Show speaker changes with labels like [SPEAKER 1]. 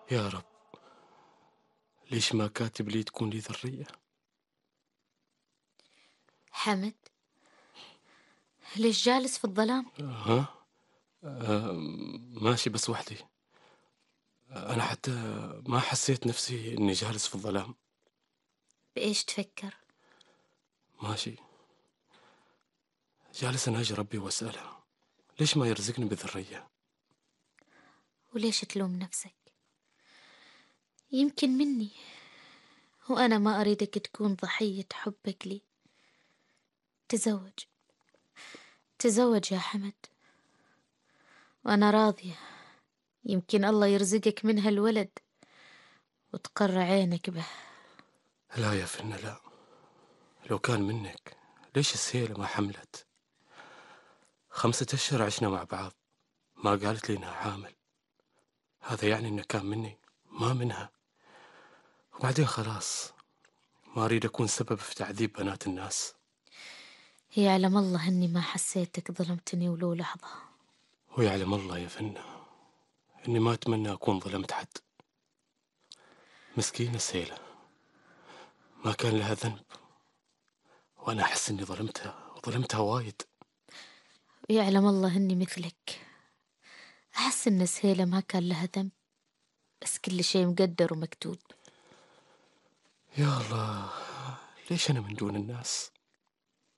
[SPEAKER 1] يا رب، ليش ما كاتب لي تكون لي ذرية؟
[SPEAKER 2] حمد، ليش جالس في الظلام؟
[SPEAKER 1] ها؟ آه، ماشي بس وحدي. أنا حتى ما حسيت نفسي إني جالس في الظلام.
[SPEAKER 2] بإيش تفكر؟
[SPEAKER 1] ماشي، جالس أناجي ربي وأسأله ليش ما يرزقني بذرية.
[SPEAKER 2] وليش تلوم نفسك؟ يمكن مني، وأنا ما أريدك تكون ضحية حبك لي. تزوج، تزوج يا حمد، وأنا راضية. يمكن الله يرزقك منها الولد وتقر عينك به.
[SPEAKER 1] لا يا فنة لا، لو كان منك ليش السيلة ما حملت؟ 5 أشهر عشنا مع بعض، ما قالت لي إنها حامل. هذا يعني إنه كان مني ما منها. وبعدين خلاص، ما أريد أكون سبب في تعذيب بنات الناس.
[SPEAKER 2] يعلم الله إني ما حسيتك ظلمتني ولو لحظة.
[SPEAKER 1] ويعلم الله يا فنة إني ما أتمنى أكون ظلمت حد. مسكينة سيلة، ما كان لها ذنب، وأنا أحس إني ظلمتها وظلمتها وايد.
[SPEAKER 2] يعلم الله إني مثلك، أحس إن سهيلة ما كان لها ذنب، بس كل شيء مقدر ومكتوب.
[SPEAKER 1] يا الله، ليش أنا من دون الناس؟